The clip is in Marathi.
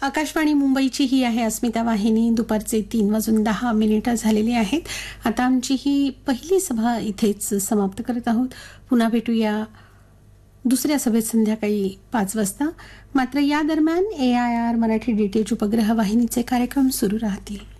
आकाशवाणी मुंबईची ही आहे अस्मिता वाहिनी. दुपारचे 3:10 झालेले आहेत. आता आमची ही पहिली सभा इथेच समाप्त करत आहोत. पुन्हा भेटूया दुसऱ्या सभेत संध्याकाळी 5 वाजता. मात्र या दरम्यान AIR मराठी DTH उपग्रह वाहिनीचे कार्यक्रम सुरू राहतील.